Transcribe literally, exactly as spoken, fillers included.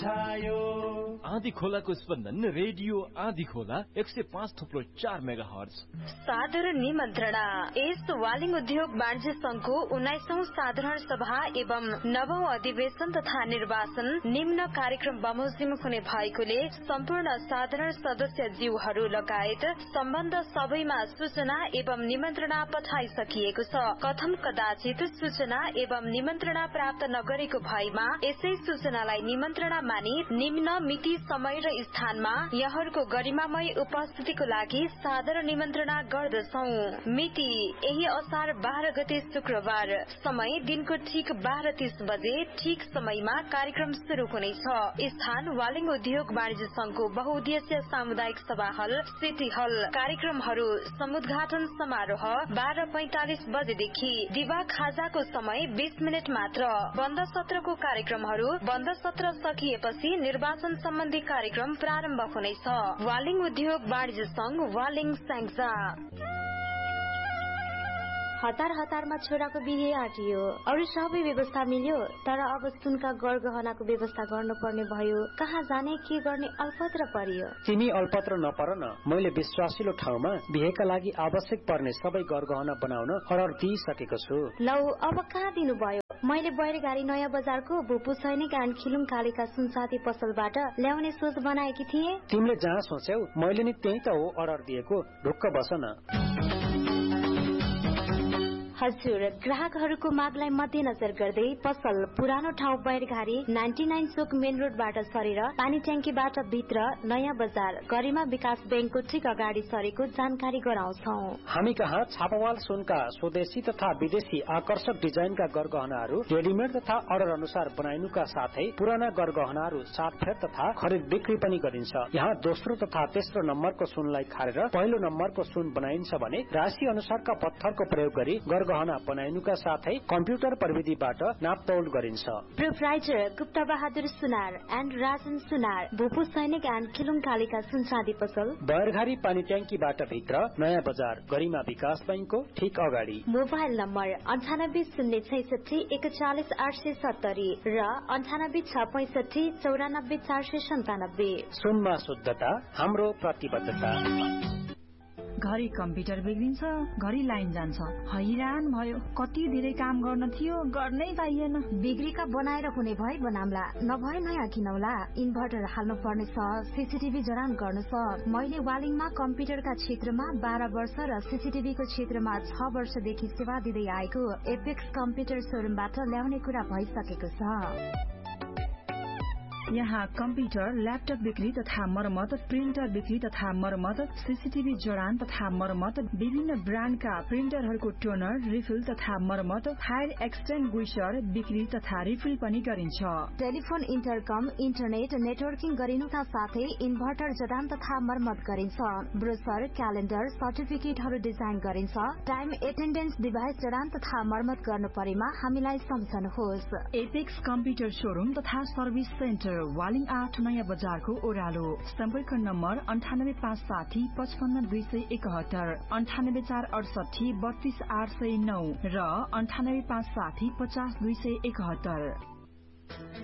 छायो। आँधी खोलाको स्पन्दन रेडियो आँधी खोला एक सय पाँच थुप्रो चार मेगा हर्ज। साधारण निमन्त्रणा यस वालिङ उद्योग वाणिज्य संघको उन्नाइसौं साधारण सभा एवं नवौं अधिवेशन तथा निर्वाचन निम्न कार्यक्रम बमोजिम हुने भएकोले सम्पूर्ण साधारण सदस्य जीवहरू लगायत सम्बन्ध सबैमा सूचना एवं निमन्त्रणा पठाइसकिएको छ। कथम कदाचित सूचना एवं निमन्त्रणा प्राप्त नगरेको भएमा यसै सूचनालाई निमन्त्रणा मानि निम्न मिति समय र स्थानमा यहाँहरूको गरिमामय उपस्थितिको लागि साधारण निमन्त्रणा गर्दछौ। मिति यही असार बाह्र गते शुक्रबार। समय दिनको ठीक बाह्र तीस बजे ठीक समयमा कार्यक्रम शुरू हुनेछ। स्थान वालिङ उद्योग वाणिज्य संघको बहुउद्देश्य सामुदायिक सभा हल सिटी हल। कार्यक्रमहरू समुद्घाटन समारोह बाह्र पैंतालिस बजेदेखि। दिवा खाजाको समय बीस मिनट मात्र। बन्द सत्रको कार्यक्रमहरू बन्द सत्र सकिएपछि निर्वाचन सम्बन्धी कार्यक्रम प्रारम्भ हुनेछ। वालिङ उद्योग वाणिज्य संघ वालिङ स्याङ्जा। हतार हतारमा छोराको बिहे आँटियो, अरू सबै व्यवस्था मिल्यो, तर अब सुनका गरगहनाको व्यवस्था गर्नुपर्ने भयो। कहाँ जाने के गर्ने अल्पत्र परियो। तिमी अल्पत्र नपर न, मैले विश्वासिलो ठाउँमा बिहेका लागि आवश्यक पर्ने सबै गरगहना बनाउन अर्डर दिइसकेको छु। लौ अब कहाँ दिनु भयो? मैले बैरगाडी नयाँ बजारको भूपू सैनिक एन्ड खिलुङ कालीका सुनसाथी पसलबाट ल्याउने सोच बनाएकी थिए। तिमीले जहाँ सोच्यौ मैले नि त्यही त हो अर्डर दिएको, ढुक्क बस न। हजुर, ग्राहकहरूको मागलाई मध्यनजर गर्दै पसल पुरानो ठाउँ बैरघारी नाइन्टी नाइन चोक मेन रोडबाट सरेर पानी ट्याङ्कीबाट भित्र नयाँ बजार गरिमा विकास ब्याङ्कको ठिक अगाडि सरेको जानकारी गराउँछौ। हामी कहाँ छापावाल सुनका स्वदेशी तथा विदेशी आकर्षक डिजाइनका गरगहनाहरू रेडिमेड तथा अर्डर अनुसार बनाइनुका साथै पुराना गरगहनाहरू सातफेर तथा खरिद बिक्री पनि गरिन्छ। यहाँ दोस्रो तथा तेस्रो नम्बरको सुनलाई खारेर पहिलो नम्बरको सुन बनाइन्छ भने राशि अनुसारका पत्थरको प्रयोग गरी गहना बनाइनुका साथै कम्प्युटर प्रविधिबाट नापतौल गरिन्छ। Proprietor Gupta Bahadur Sunar and Rajan सुनार, भूपू सैनिक एन्ड खिलुङ कालीका सुनचाँदी पसल बैरघारी पानी ट्याङ्कीबाट भित्र नयाँ बजार गरिमा विकास बैंकको ठिक अगाडि। मोबाइल नम्बर अन्ठानब्बे शून्य छैसठी एकचालिस आठ सय सत्तरी र अन्ठानब्बे छ पैसठी चौरानब्बे चार सय सन्तानब्बे। सुनमा शुद्धता हाम्रो प्रतिबद्धता। घरि कम्प्युटर बिग्रिन्छ, घरि लाइन जान्छ, हैरान भयो। कति धेरै काम गर्न थियो, गर्नै पाइएन। बिग्रीका बनाएर हुने भए बनाम्ला, नभए नयाँ किनौला। इन्भर्टर हाल्नु पर्ने छ, सीसीटीभी जडान गर्नु छ। मैले वालिङमा कम्प्युटरका क्षेत्रमा बाह्र वर्ष र सीसीटीभीको क्षेत्रमा छ वर्षदेखि सेवा दिँदै आएको एपेक्स कम्प्युटर सोरुमबाट ल्याउने कुरा भइसकेको छ। यहाँ कम्प्युटर, ल्यापटप बिक्री तथा मरम्मत, प्रिन्टर बिक्री तथा मरम्मत, सीसीटीभी जडान तथा मरम्मत, विभिन्न ब्रान्डका प्रिन्टरहरूको टोनर, रिफिल तथा मरम्मत, फायर एक्सटेन्ग्विशर बिक्री तथा रिफिल पनि गरिन्छ। टेलिफोन, इन्टरकम, इन्टरनेट नेटवर्किङ गरिनुका साथै इन्भर्टर जडान तथा मरम्मत गरिन्छ। ब्रोसर, क्यालेन्डर, सर्टिफिकेटहरू डिजाइन गरिन्छ। टाइम एटेन्डेन्स डिभाइस जडान तथा मरम्मत गर्नु परेमा हामीलाई सम्झनुहोस्। एपेक्स कम्प्युटर सोरुम तथा सर्भिस सेन्टर वालिङ आठ नयाँ बजारको ओह्रालो। सम्पर्क नम्बर अन्ठानब्बे पाँच साठी पचपन्न दुई सय एकहत्तर, अन्ठानब्बे चार अडसठी बत्तीस आठ सय नौ र अन्ठानब्बे पाँच साठी पचास दुई सय एकहत्तर।